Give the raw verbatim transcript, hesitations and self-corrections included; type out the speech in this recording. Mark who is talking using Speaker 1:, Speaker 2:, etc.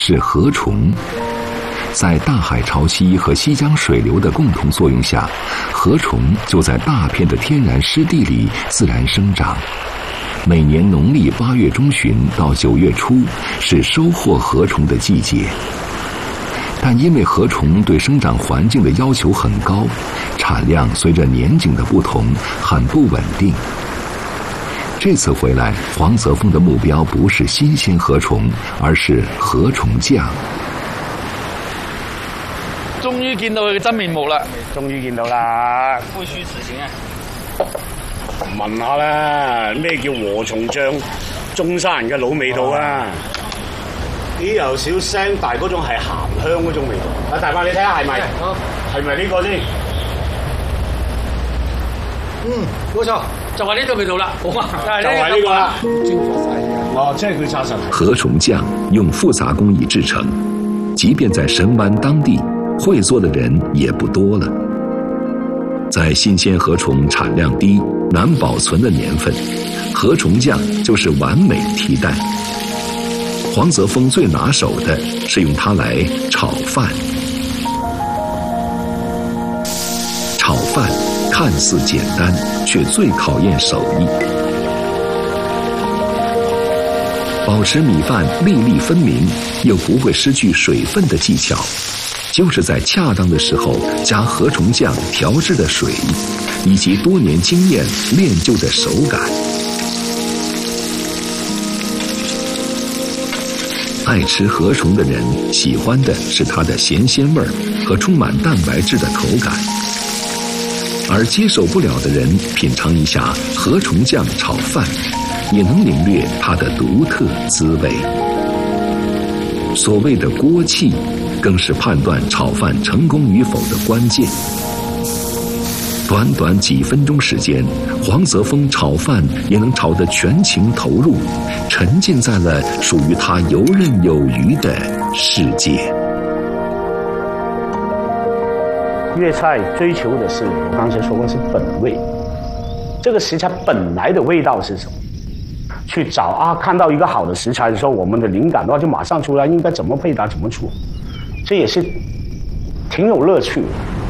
Speaker 1: 是河虫。在大海潮汐和西江水流的共同作用下，河虫就在大片的天然湿地里自然生长。每年农历八月中旬到九月初是收获河虫的季节，但因为河虫对生长环境的要求很高，产量随着年景的不同很不稳定。这次回来，黄泽峰的目标不是新鲜河虫，而是河虫酱。
Speaker 2: 終於見到佢嘅真面目啦！
Speaker 3: 終於見到啦！
Speaker 2: 灰書時情啊！
Speaker 3: 問下啦，咩叫禾蟲醬？中山人嘅老味道啊！啲又少聲，但係嗰種係鹹香嗰種味道。啊，大伯你睇下係咪？係咪呢個先？
Speaker 2: 嗯，冇錯，就係呢個味道啦。好啊，
Speaker 3: 就係呢個啦。哦，即係佢查實。
Speaker 1: 河蟲醬用复杂工艺制成，即便在神湾当地，会做的人也不多了。在新鲜河虫产量低、难保存的年份，河虫酱就是完美替代。黄泽峰最拿手的是用它来炒饭。炒饭看似简单，却最考验手艺。保持米饭粒粒分明，又不会失去水分的技巧，就是在恰当的时候加河虫酱调制的水，以及多年经验练就的手感。爱吃河虫的人喜欢的是它的咸鲜味和充满蛋白质的口感，而接受不了的人品尝一下河虫酱炒饭，也能领略它的独特滋味。所谓的锅气，更是判断炒饭成功与否的关键。短短几分钟时间，黄泽峰炒饭也能炒得全情投入，沉浸在了属于他游刃有余的世界。
Speaker 3: 粤菜追求的是，我刚才说过是本味，这个食材本来的味道是什么？去找啊，看到一个好的食材的时候，我们的灵感的话就马上出来，应该怎么配搭，怎么做，这也是挺有乐趣的。